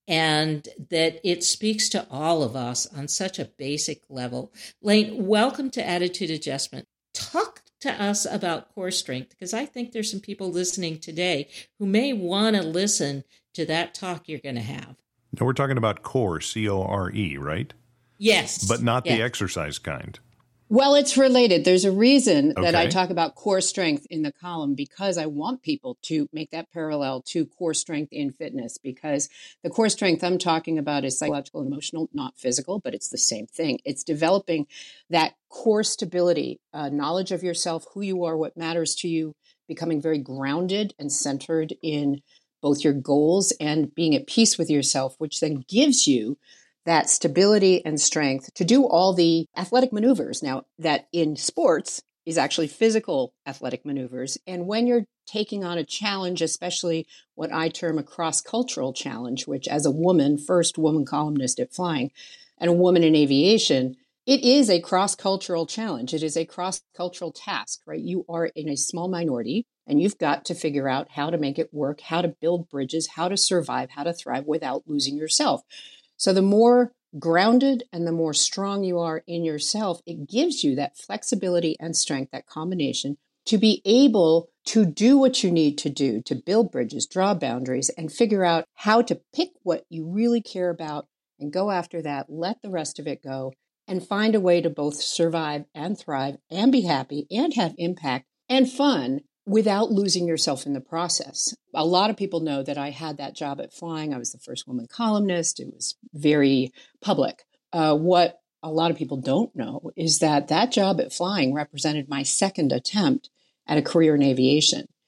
N: and that it speaks to all of us on such a basic level. Lane, welcome to Attitude Adjustment. Talk to us about Core Strength, because I think there's some people listening today who may want to listen to that talk you're going to have.
C: Now, we're talking about core, C-O-R-E, right?
N: Yes.
C: But not the exercise kind.
O: Well, it's related. There's a reason that I talk about core strength in the column, because I want people to make that parallel to core strength in fitness, because the core strength I'm talking about is psychological and emotional, not physical, but it's the same thing. It's developing that core stability, knowledge of yourself, who you are, what matters to you, becoming very grounded and centered in both your goals and being at peace with yourself, which then gives you that stability and strength to do all the athletic maneuvers. Now, that in sports is actually physical athletic maneuvers. And when you're taking on a challenge, especially what I term a cross-cultural challenge, which as a woman, first woman columnist at Flying, and a woman in aviation, it is a cross-cultural challenge. It is a cross-cultural task, right? You are in a small minority, and you've got to figure out how to make it work, how to build bridges, how to survive, how to thrive without losing yourself. So the more grounded and the more strong you are in yourself, it gives you that flexibility and strength, that combination, to be able to do what you need to do, to build bridges, draw boundaries, and figure out how to pick what you really care about and go after that, let the rest of it go, and find a way to both survive and thrive and be happy and have impact and fun without losing yourself in the process. A lot of people know that I had that job at Flying. I was the first woman columnist. It was very public. What a lot of people don't know is that that job at Flying represented my second attempt at a career in aviation.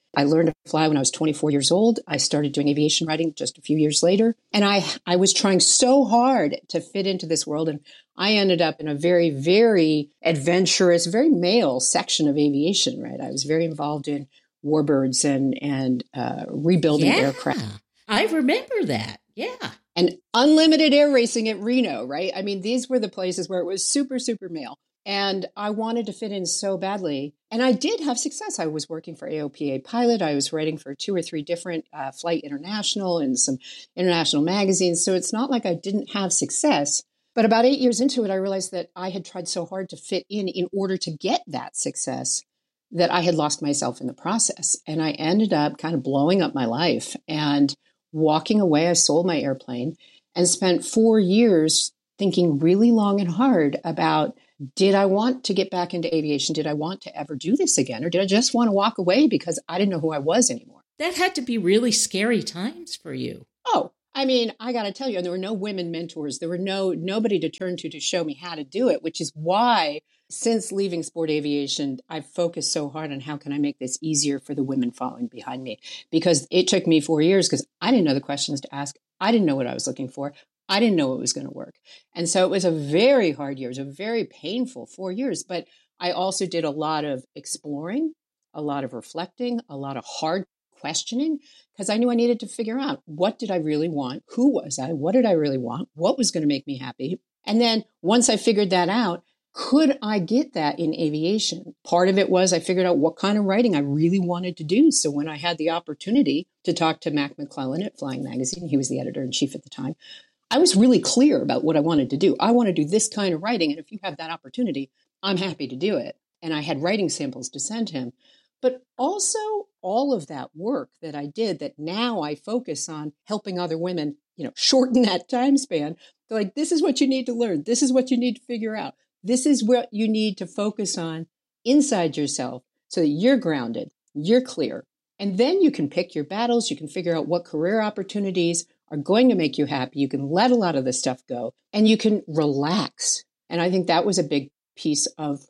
O: I learned to fly when I was 24 years old. I started doing aviation writing just a few years later. And I was trying so hard to fit into this world. And I ended up in a very, very adventurous, very male section of aviation, right? I was very involved in warbirds and rebuilding aircraft.
N: I remember that. Yeah.
O: And unlimited air racing at Reno, right? I mean, these were the places where it was super, super male. And I wanted to fit in so badly. And I did have success. I was working for AOPA Pilot. I was writing for 2 or 3 different Flight International and some international magazines. So it's not like I didn't have success. But about 8 years into it, I realized that I had tried so hard to fit in order to get that success that I had lost myself in the process. And I ended up kind of blowing up my life and walking away. I sold my airplane and spent 4 years thinking really long and hard about, did I want to get back into aviation? Did I want to ever do this again? Or did I just want to walk away because I didn't know who I was anymore?
N: That had to be really scary times for you.
O: Oh, I mean, I got to tell you, there were no women mentors. There were nobody to turn to show me how to do it, which is why since leaving sport aviation, I've focused so hard on how can I make this easier for the women following behind me? Because it took me 4 years because I didn't know the questions to ask. I didn't know what I was looking for. I didn't know it was going to work. And so it was a very hard year. It was a very painful 4 years. But I also did a lot of exploring, a lot of reflecting, a lot of hard questioning, because I knew I needed to figure out, what did I really want? Who was I? What did I really want? What was going to make me happy? And then once I figured that out, could I get that in aviation? Part of it was I figured out what kind of writing I really wanted to do. So when I had the opportunity to talk to Mac McClellan at Flying Magazine, he was the editor-in-chief at the time, I was really clear about what I wanted to do. I want to do this kind of writing. And if you have that opportunity, I'm happy to do it. And I had writing samples to send him. But also all of that work that I did that now I focus on helping other women, shorten that time span. They're like, this is what you need to learn. This is what you need to figure out. This is what you need to focus on inside yourself so that you're grounded, you're clear. And then you can pick your battles. You can figure out what career opportunities are going to make you happy. You can let a lot of this stuff go and you can relax. And I think that was a big piece of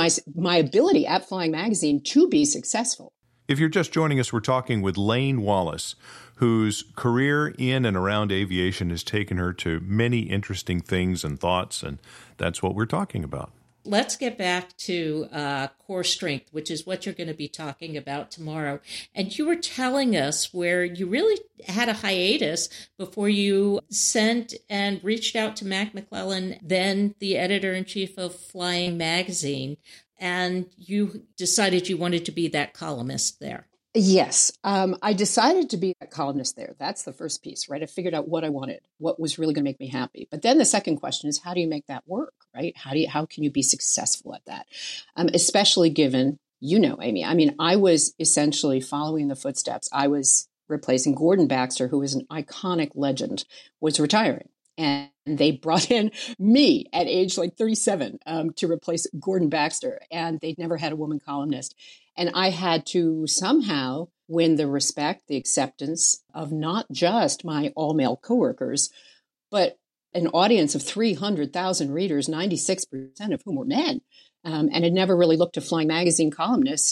O: my ability at Flying Magazine to be successful.
C: If you're just joining us, we're talking with Lane Wallace, whose career in and around aviation has taken her to many interesting things and thoughts, and that's what we're talking about.
N: Let's get back to core strength, which is what you're going to be talking about tomorrow. And you were telling us where you really had a hiatus before you sent and reached out to Mac McClellan, then the editor-in-chief of Flying Magazine, and you decided you wanted to be that columnist there.
O: Yes, I decided to be a columnist there. That's the first piece, right? I figured out what I wanted, what was really going to make me happy. But then the second question is, how do you make that work, right? How can you be successful at that? Especially given, Amy, I mean, I was essentially following the footsteps. I was replacing Gordon Baxter, who was an iconic legend, was retiring. And they brought in me at age 37 to replace Gordon Baxter. And they'd never had a woman columnist. And I had to somehow win the respect, the acceptance of not just my all-male coworkers, but an audience of 300,000 readers, 96% of whom were men, and had never really looked to Flying Magazine columnists,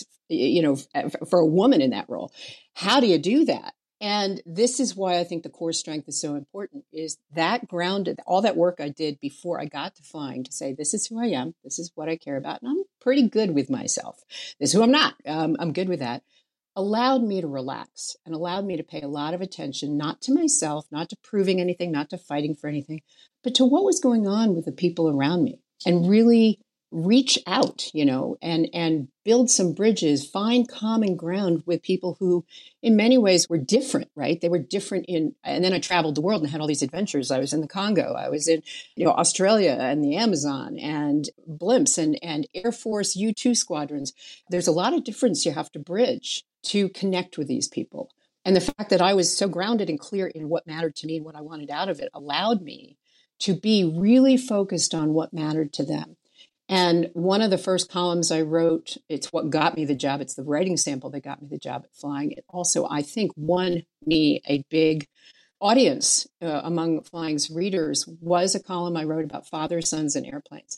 O: for a woman in that role. How do you do that? And this is why I think the core strength is so important, is that grounded, all that work I did before I got to flying to say, this is who I am, this is what I care about, and I'm pretty good with myself. This is who I'm not. I'm good with that. Allowed me to relax and allowed me to pay a lot of attention, not to myself, not to proving anything, not to fighting for anything, but to what was going on with the people around me and really reach out, and build some bridges, find common ground with people who in many ways were different, right? They were different and then I traveled the world and had all these adventures. I was in the Congo, I was in, Australia and the Amazon and blimps and Air Force U-2 squadrons. There's a lot of difference you have to bridge to connect with these people. And the fact that I was so grounded and clear in what mattered to me and what I wanted out of it allowed me to be really focused on what mattered to them. And one of the first columns I wrote, it's what got me the job. It's the writing sample that got me the job at Flying. It also, I think, won me a big audience among Flying's readers, was a column I wrote about fathers, sons, and airplanes.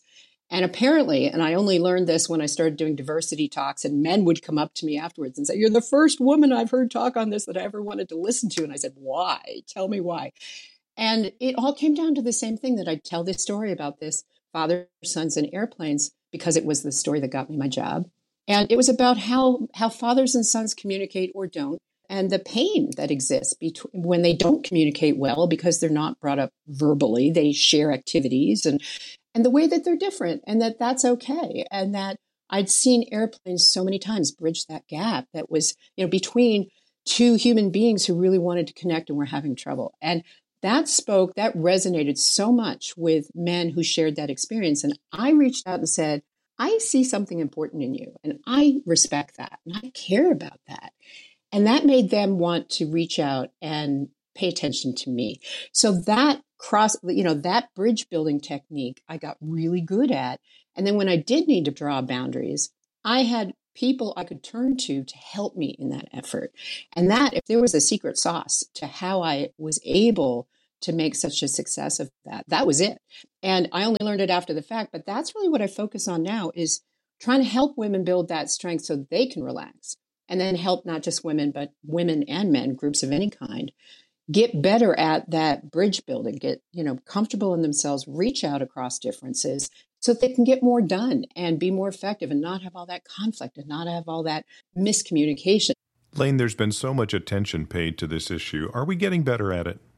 O: And apparently, and I only learned this when I started doing diversity talks, and men would come up to me afterwards and say, "You're the first woman I've heard talk on this that I ever wanted to listen to." And I said, "Why? Tell me why." And it all came down to the same thing, that I'd tell this story about this father, sons, and airplanes, because it was the story that got me my job. And it was about how fathers and sons communicate or don't, and the pain that exists when they don't communicate well because they're not brought up verbally. They share activities and the way that they're different, and that's okay. And that I'd seen airplanes so many times bridge that gap that was, between two human beings who really wanted to connect and were having trouble. And that resonated so much with men who shared that experience. And I reached out and said, "I see something important in you, and I respect that, and I care about that." And that made them want to reach out and pay attention to me. So that that bridge building technique I got really good at. And then when I did need to draw boundaries, I had people I could turn to help me in that effort. And that, if there was a secret sauce to how I was able to make such a success of that was it. And I only learned it after the fact, but that's really what I focus on now, is trying to help women build that strength so they can relax, and then help not just women, but women and men, groups of any kind, get better at that bridge building, get, comfortable in themselves, reach out across differences so they can get more done and be more effective and not have all that conflict and not have all that miscommunication.
C: Lane, there's been so much attention paid to this issue. Are we getting better at it?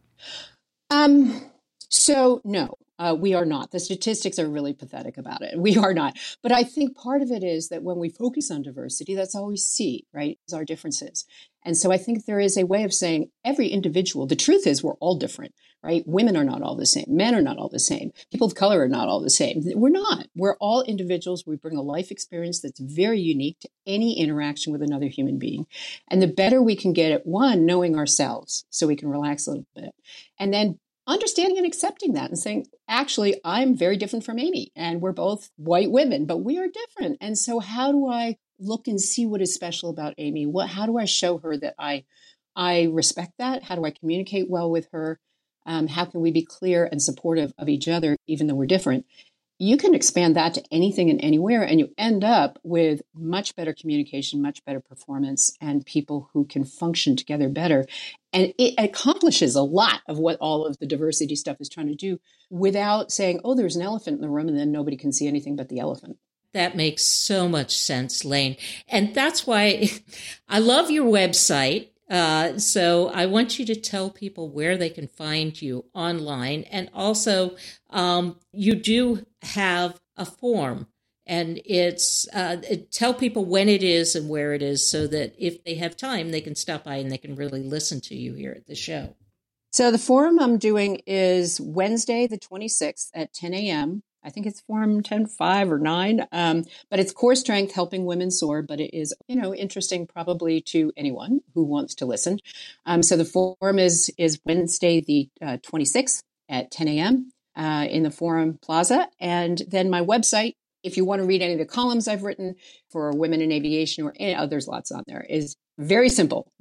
O: So no, we are not. The statistics are really pathetic about it. We are not. But I think part of it is that when we focus on diversity, that's all we see, right, is our differences. And so I think there is a way of saying every individual, the truth is we're all different, right? Women are not all the same. Men are not all the same. People of color are not all the same. We're not. We're all individuals. We bring a life experience that's very unique to any interaction with another human being. And the better we can get at, one, knowing ourselves so we can relax a little bit, and then understanding and accepting that and saying, actually, I'm very different from Amy, and we're both white women, but we are different. And so how do I look and see what is special about Amy? How do I show her that I respect that? How do I communicate well with her? How can we be clear and supportive of each other, even though we're different? You can expand that to anything and anywhere, and you end up with much better communication, much better performance, and people who can function together better. And it accomplishes a lot of what all of the diversity stuff is trying to do without saying, oh, there's an elephant in the room, and then nobody can see anything but the elephant.
N: That makes so much sense, Lane. And that's why I love your website. So I want you to tell people where they can find you online. And also, you do have a form, and it's tell people when it is and where it is, so that if they have time, they can stop by and they can really listen to you here at the show.
O: So the forum I'm doing is Wednesday, the 26th at 10 a.m. I think it's Forum 10.5 or 9, but it's Core Strength, Helping Women Soar, but it is, interesting probably to anyone who wants to listen. So the forum is Wednesday, the 26th at 10 a.m. In the Forum Plaza. And then my website, if you want to read any of the columns I've written for women in aviation or any others, lots on there, is very simple,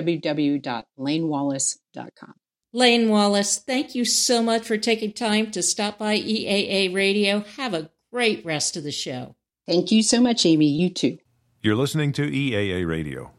O: www.lanewallace.com.
N: Lane Wallace, thank you so much for taking time to stop by EAA Radio. Have a great rest of the show.
O: Thank you so much, Amy. You too.
C: You're listening to EAA Radio.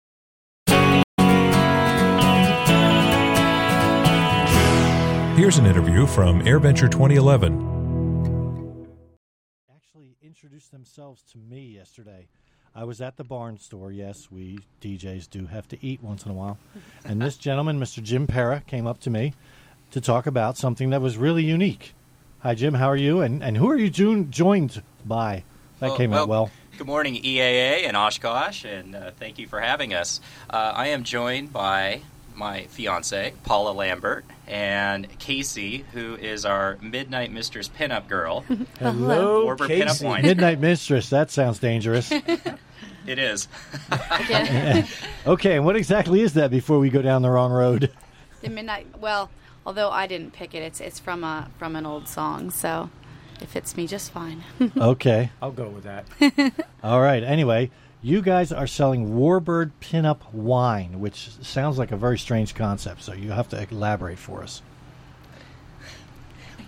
C: Here's an interview from AirVenture 2011.
B: Actually introduced themselves to me yesterday. I was at the barn store. Yes, we DJs do have to eat once in a while. And this gentleman, Mr. Jim Pera, came up to me to talk about something that was really unique. Hi, Jim. How are you? And who are you joined by? That came out well.
P: Good morning, EAA and Oshkosh, and thank you for having us. I am joined by my fiancée, Paula Lambert, and Casey, who is our Midnight Mistress pinup girl.
B: Hello,
P: Warburg
B: Casey.
P: Pinup Wine.
B: Midnight Mistress. That sounds dangerous.
P: It is.
B: Okay, and what exactly is that before we go down the wrong road?
Q: The Midnight, well, although I didn't pick it, it's from an old song, so it fits me just fine.
B: Okay.
A: I'll go with that.
B: All right, anyway, you guys are selling Warbird Pinup Wine, which sounds like a very strange concept, so you have to elaborate for us.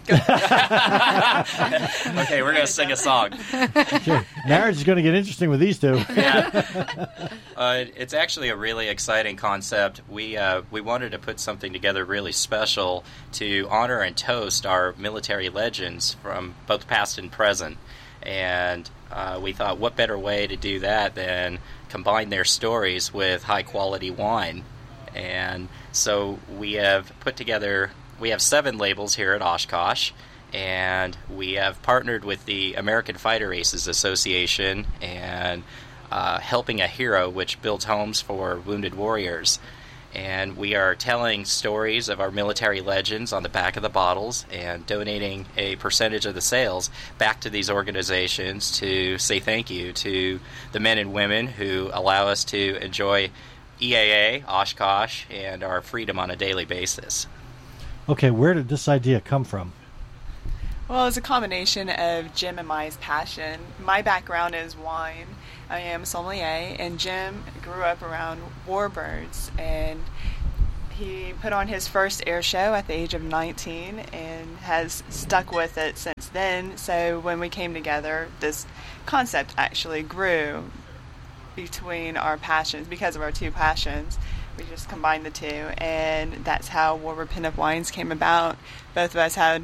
P: Okay, we're going to sing a song.
B: Marriage is going to get interesting with these two.
P: It's actually a really exciting concept. We wanted to put something together really special to honor and toast our military legends from both past and present. And we thought, what better way to do that than combine their stories with high-quality wine? And so we have put together... We have 7 labels here at Oshkosh, and we have partnered with the American Fighter Aces Association and Helping a Hero, which builds homes for wounded warriors. And we are telling stories of our military legends on the back of the bottles and donating a percentage of the sales back to these organizations to say thank you to the men and women who allow us to enjoy EAA, Oshkosh, and our freedom on a daily basis.
B: Okay, where did this idea come from?
R: Well, it's a combination of Jim and my passion. My background is wine. I am a sommelier, and Jim grew up around warbirds, and he put on his first air show at the age of 19 and has stuck with it since then. So when we came together, this concept actually grew between our passions, because of our two passions. We just combined the two, and that's how Warbird Pinup Wines came about. Both of us had